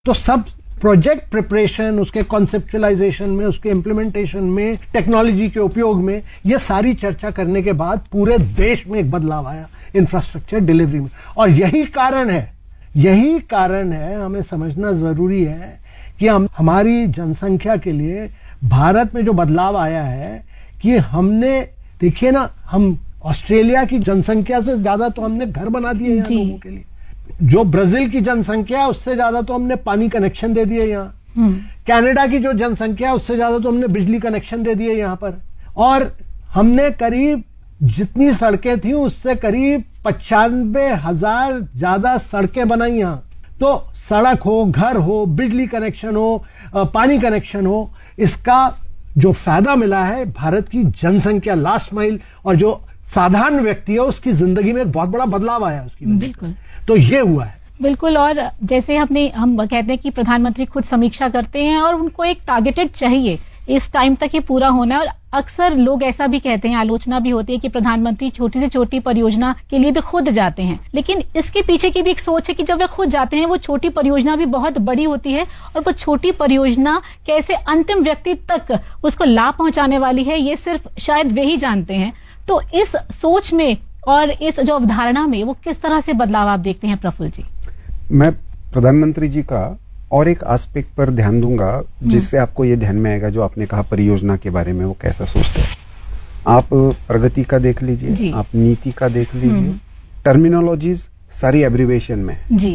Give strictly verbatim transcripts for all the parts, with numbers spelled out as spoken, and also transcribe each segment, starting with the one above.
तो सब project preparation, उसके कॉन्सेप्चुअलाइजेशन में, उसके इम्प्लीमेंटेशन में, टेक्नोलॉजी के उपयोग में, ये सारी चर्चा करने के बाद पूरे देश में एक बदलाव आया इंफ्रास्ट्रक्चर डिलीवरी में। और यही कारण है यही कारण है हमें समझना जरूरी है कि हम हमारी जनसंख्या के लिए भारत में जो बदलाव आया है कि हमने, देखिए ना, हम ऑस्ट्रेलिया की जनसंख्या से ज्यादा तो हमने घर बना दिए यहाँ लोगों के लिए। जो ब्राजील की जनसंख्या है उससे ज्यादा तो हमने पानी कनेक्शन दे दिए यहाँ। कनाडा की जो जनसंख्या है उससे ज्यादा तो हमने बिजली कनेक्शन दे दिए यहाँ पर। और हमने करीब जितनी सड़कें थी उससे करीब पचानवे हजार ज्यादा सड़कें बनाई यहां। तो सड़क हो, घर हो, बिजली कनेक्शन हो, पानी कनेक्शन हो, इसका जो फायदा मिला है भारत की जनसंख्या, लास्ट माइल और जो साधारण व्यक्ति है उसकी जिंदगी में एक बहुत बड़ा बदलाव आया उसकी। बिल्कुल, तो ये हुआ है। बिल्कुल। और जैसे हमने हम कहते हैं कि प्रधानमंत्री खुद समीक्षा करते हैं और उनको एक टारगेटेड चाहिए, इस टाइम तक ये पूरा होना है। और अक्सर लोग ऐसा भी कहते हैं, आलोचना भी होती है कि प्रधानमंत्री छोटी से छोटी परियोजना के लिए भी खुद जाते हैं, लेकिन इसके पीछे की भी एक सोच है कि जब वे खुद जाते हैं वो छोटी परियोजना भी बहुत बड़ी होती है और वो छोटी परियोजना कैसे अंतिम व्यक्ति तक उसको लाभ पहुंचाने वाली है ये सिर्फ शायद वे ही जानते हैं। तो इस सोच में और इस जो अवधारणा में वो किस तरह से बदलाव आप देखते हैं प्रफुल्ल जी? मैं प्रधानमंत्री जी का और एक एस्पेक्ट पर ध्यान दूंगा जिससे आपको ये ध्यान में आएगा, जो आपने कहा परियोजना के बारे में वो कैसा सोचते हैं। आप प्रगति का देख लीजिए, आप नीति का देख लीजिए, टर्मिनोलॉजीज सारी एब्रिवेशन में जी,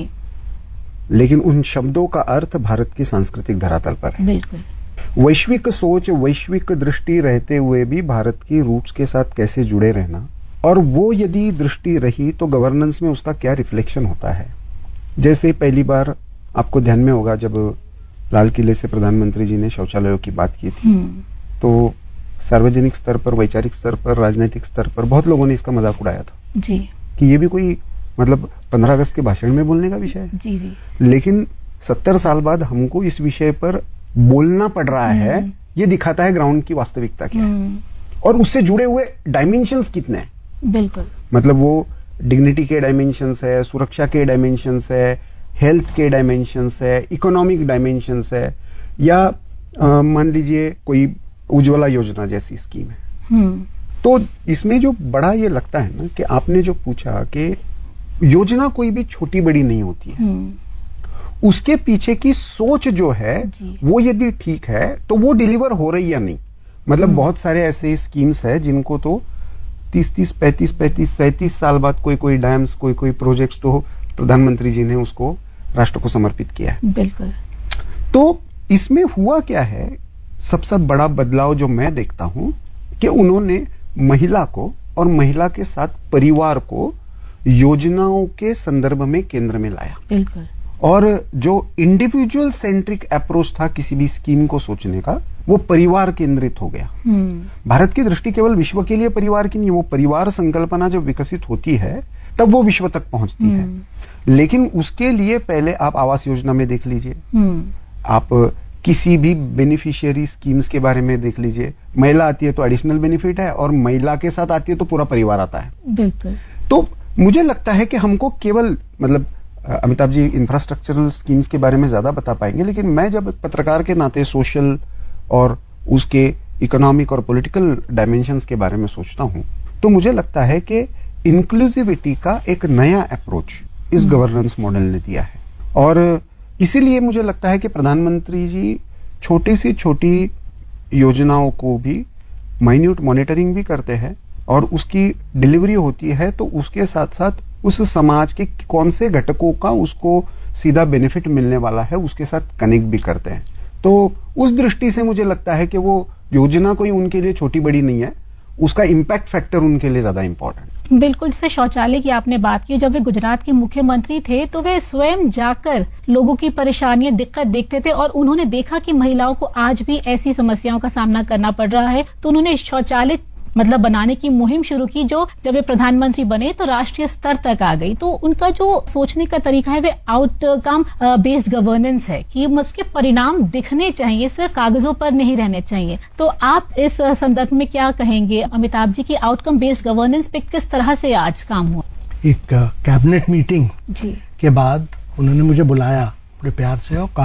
लेकिन उन शब्दों का अर्थ भारत की सांस्कृतिक धरातल पर है। बिल्कुल। वैश्विक सोच, वैश्विक दृष्टि रहते हुए भी भारत की रूट्स के साथ कैसे जुड़े रहना, और वो यदि दृष्टि रही तो गवर्नेंस में उसका क्या रिफ्लेक्शन होता है। जैसे पहली बार आपको ध्यान में होगा जब लाल किले से प्रधानमंत्री जी ने शौचालयों की बात की थी, तो सार्वजनिक स्तर पर, वैचारिक स्तर पर, राजनीतिक स्तर पर बहुत लोगों ने इसका मजाक उड़ाया था जी, कि ये भी कोई मतलब पंद्रह अगस्त के भाषण में बोलने का विषय है जी जी। लेकिन सत्तर साल बाद हमको इस विषय पर बोलना पड़ रहा है, ये दिखाता है ग्राउंड की वास्तविकता क्या है और उससे जुड़े हुए डायमेंशंस कितने हैं। बिल्कुल, मतलब वो डिग्निटी के डायमेंशंस है, सुरक्षा के डायमेंशंस है, हेल्थ के डायमेंशंस है, इकोनॉमिक डायमेंशंस है, या मान लीजिए कोई उज्ज्वला योजना जैसी स्कीम है। तो इसमें जो बड़ा ये लगता है ना कि आपने जो पूछा कि योजना कोई भी छोटी बड़ी नहीं होती है, उसके पीछे की सोच जो है वो यदि ठीक है तो वो डिलीवर हो रही या नहीं। मतलब बहुत सारे ऐसे स्कीम्स है जिनको तो तीस तीस पैंतीस पैंतीस सैंतीस साल बाद कोई कोई डैम्स, कोई कोई प्रोजेक्ट्स तो प्रधानमंत्री जी ने उसको राष्ट्र को समर्पित किया है। बिल्कुल। तो इसमें हुआ क्या है, सबसे बड़ा बदलाव जो मैं देखता हूं कि उन्होंने महिला को और महिला के साथ परिवार को योजनाओं के संदर्भ में केंद्र में लाया। बिल्कुल। और जो इंडिविजुअल सेंट्रिक अप्रोच था किसी भी स्कीम को सोचने का, वो परिवार केंद्रित हो गया। भारत की दृष्टि केवल विश्व के लिए परिवार की नहीं, वो परिवार संकल्पना जब विकसित होती है तब वो विश्व तक पहुंचती है। लेकिन उसके लिए पहले आप आवास योजना में देख लीजिए, आप किसी भी बेनिफिशियरी स्कीम्स के बारे में देख लीजिए, महिला आती है तो एडिशनल बेनिफिट है और महिला के साथ आती है तो पूरा परिवार आता है। बिल्कुल। तो मुझे लगता है कि हमको केवल, मतलब अमिताभ जी इंफ्रास्ट्रक्चरल स्कीम्स के बारे में ज्यादा बता पाएंगे, लेकिन मैं जब पत्रकार के नाते सोशल और उसके इकोनॉमिक और पॉलिटिकल डायमेंशंस के बारे में सोचता हूं तो मुझे लगता है कि इंक्लूसिविटी का एक नया अप्रोच इस गवर्नेंस मॉडल ने दिया है। और इसीलिए मुझे लगता है कि प्रधानमंत्री जी छोटी सी छोटी योजनाओं को भी माइन्यूट मॉनिटरिंग भी करते हैं और उसकी डिलीवरी होती है तो उसके साथ साथ उस समाज के कौन से घटकों का उसको सीधा बेनिफिट मिलने वाला है उसके साथ कनेक्ट भी करते हैं। तो उस दृष्टि से मुझे लगता है कि वो योजना कोई उनके लिए छोटी बड़ी नहीं है, उसका इंपैक्ट फैक्टर उनके लिए ज्यादा इंपॉर्टेंट। बिल्कुल। जैसे शौचालय की आपने बात की, जब वे गुजरात के मुख्यमंत्री थे तो वे स्वयं जाकर लोगों की परेशानियां, दिक्कत देखते थे और उन्होंने देखा कि महिलाओं को आज भी ऐसी समस्याओं का सामना करना पड़ रहा है, तो उन्होंने शौचालय मतलब बनाने की मुहिम शुरू की, जो जब वे प्रधानमंत्री बने तो राष्ट्रीय स्तर तक आ गई। तो उनका जो सोचने का तरीका है वे आउटकम बेस्ड गवर्नेंस है कि उसके परिणाम दिखने चाहिए, सिर्फ कागजों पर नहीं रहने चाहिए। तो आप इस संदर्भ में क्या कहेंगे अमिताभ जी की आउटकम बेस्ड गवर्नेंस पे किस तरह से आज काम हुआ? एक कैबिनेट मीटिंग जी के बाद उन्होंने मुझे बुलाया बड़े प्यार से और